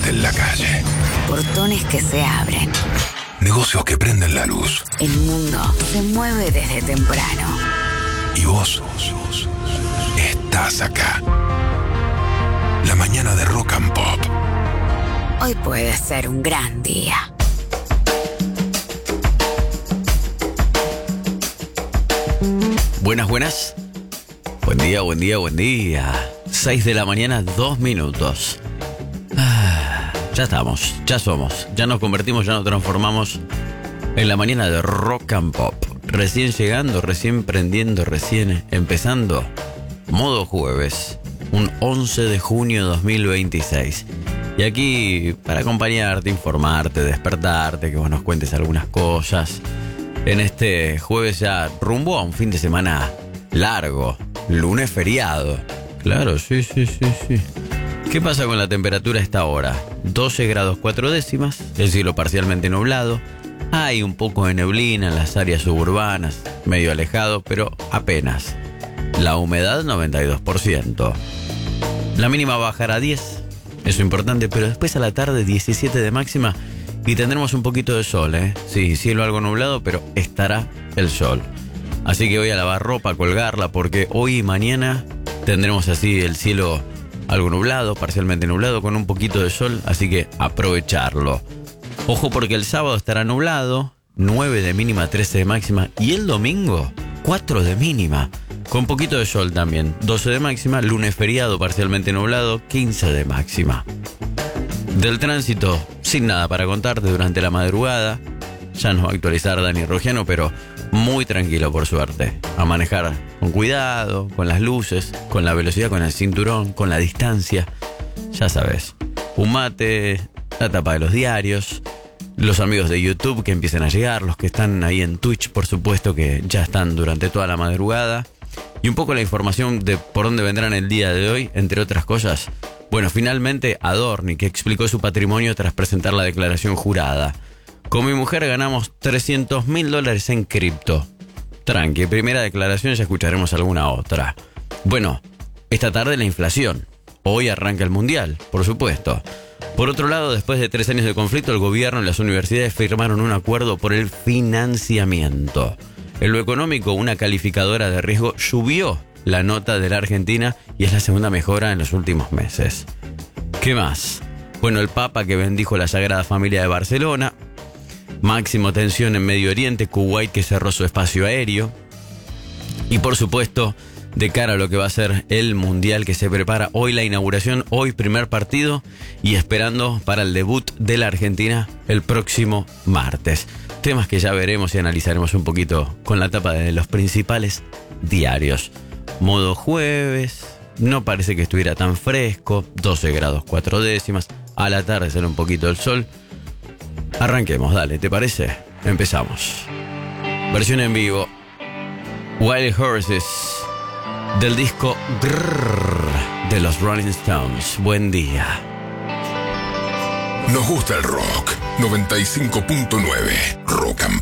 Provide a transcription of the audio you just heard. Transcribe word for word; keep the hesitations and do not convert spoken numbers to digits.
gente en la calle. Portones que se abren. Negocios que prenden la luz. El mundo se mueve desde temprano. Y vos estás acá. La mañana de Rock and Pop. Hoy puede ser un gran día. Buenas, buenas. Buen día, buen día, buen día. seis de la mañana, dos minutos. Ah, ya estamos, ya somos. Ya nos convertimos, ya nos transformamos en la mañana de Rock and Pop. Recién llegando, recién prendiendo, recién empezando. Modo jueves. Un once de junio de dos mil veintiséis. Y aquí para acompañarte, informarte, despertarte, que vos nos cuentes algunas cosas. En este jueves ya rumbo a un fin de semana largo. Lunes feriado. Claro, sí, sí, sí, sí. ¿Qué pasa con la temperatura a esta hora? doce grados cuatro décimas, el cielo parcialmente nublado. Hay un poco de neblina en las áreas suburbanas, medio alejado, pero apenas. La humedad noventa y dos por ciento. La mínima bajará a diez, eso es importante, pero después a la tarde diecisiete de máxima y tendremos un poquito de sol, ¿eh? Sí, cielo algo nublado, pero estará el sol. Así que voy a lavar ropa, a colgarla, porque hoy y mañana tendremos así el cielo algo nublado, parcialmente nublado, con un poquito de sol, así que aprovecharlo. Ojo porque el sábado estará nublado, nueve de mínima, trece de máxima, y el domingo, cuatro de mínima. Con poquito de sol también, doce de máxima, lunes feriado parcialmente nublado, quince de máxima. Del tránsito, sin nada para contarte durante la madrugada, ya nos va a actualizar Dani Rogiano, pero muy tranquilo por suerte. A manejar con cuidado, con las luces, con la velocidad, con el cinturón, con la distancia. Ya sabes, un mate, la tapa de los diarios, los amigos de YouTube que empiezan a llegar, los que están ahí en Twitch, por supuesto que ya están durante toda la madrugada. Y un poco la información de por dónde vendrán el día de hoy, entre otras cosas. Bueno, finalmente Adorni, que explicó su patrimonio tras presentar la declaración jurada. Con mi mujer ganamos trescientos mil dólares en cripto. Tranqui, primera declaración, ya escucharemos alguna otra. Bueno, esta tarde la inflación. Hoy arranca el mundial, por supuesto. Por otro lado, después de tres años de conflicto, el gobierno y las universidades firmaron un acuerdo por el financiamiento. En lo económico, una calificadora de riesgo subió la nota de la Argentina y es la segunda mejora en los últimos meses. ¿Qué más? Bueno, el Papa que bendijo la Sagrada Familia de Barcelona. Máximo tensión en Medio Oriente, Kuwait que cerró su espacio aéreo. Y por supuesto, de cara a lo que va a ser el Mundial que se prepara, hoy la inauguración, hoy primer partido y esperando para el debut de la Argentina el próximo martes. Temas que ya veremos y analizaremos un poquito con la tapa de los principales diarios. Modo jueves, no parece que estuviera tan fresco, doce grados cuatro décimas, a la tarde sale un poquito el sol. Arranquemos, dale, ¿te parece? Empezamos. Versión en vivo, Wild Horses, del disco Grrr de los Rolling Stones. Buen día. Nos gusta el rock. noventa y cinco punto nueve Rock and